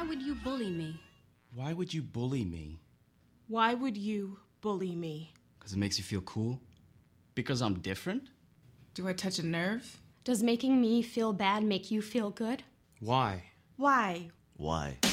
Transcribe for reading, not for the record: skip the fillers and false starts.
Why would you bully me? Why would you bully me? Why would you bully me? Because it makes you feel cool? Because I'm different? Do I touch a nerve? Does making me feel bad make you feel good? Why? Why? Why?